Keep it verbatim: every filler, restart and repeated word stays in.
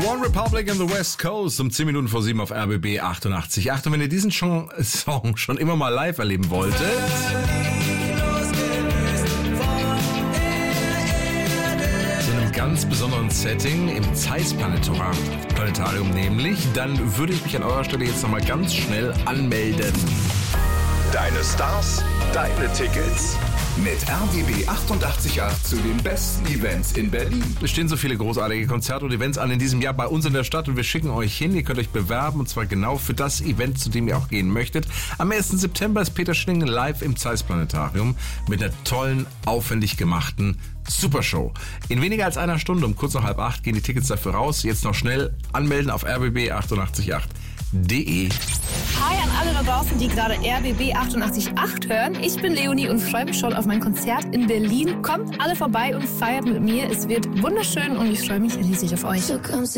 One Republic in the West Coast um zehn Minuten vor sieben auf R B B achtundachtzig Komma acht. Und wenn ihr diesen Song schon immer mal live erleben wolltet, zu einem ganz besonderen Setting im Zeiss Planetarium nämlich, dann würde ich mich an eurer Stelle jetzt nochmal ganz schnell anmelden. Deine Stars, deine Tickets. Mit R B B achtundachtzig Komma acht zu den besten Events in Berlin. Es stehen so viele großartige Konzerte und Events an in diesem Jahr bei uns in der Stadt und wir schicken euch hin. Ihr könnt euch bewerben und zwar genau für das Event, zu dem ihr auch gehen möchtet. Am ersten September ist Peter Schilling live im Zeiss Planetarium mit einer tollen, aufwendig gemachten Supershow. In weniger als einer Stunde, um kurz nach halb acht, gehen die Tickets dafür raus. Jetzt noch schnell anmelden auf R B B achtundachtzig Komma acht punkt de. Hi an alle da draußen, die gerade R B B achtundachtzig Komma acht hören. Ich bin Leonie und freue mich schon auf mein Konzert in Berlin. Kommt alle vorbei und feiert mit mir. Es wird wunderschön und ich freue mich riesig auf euch.